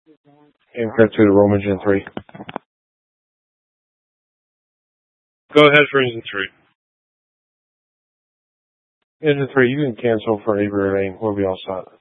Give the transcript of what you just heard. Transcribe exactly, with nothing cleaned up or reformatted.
Incorrect to the Roman Engine three. Go ahead for Engine three. Engine three, you can cancel for Avery Lane. We'll be all set.